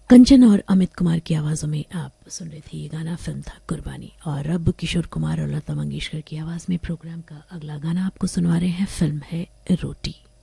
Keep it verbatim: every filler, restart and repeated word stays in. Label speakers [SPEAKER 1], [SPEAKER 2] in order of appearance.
[SPEAKER 1] कंचन और अमित कुमार की आवाज़ों में आप सुन रहे थे। ये गाना फिल्म था कुर्बानी। और अब किशोर कुमार और लता मंगेशकर की आवाज़ में प्रोग्राम का अगला गाना आपको सुनवा रहे हैं। फिल्म है रोटी।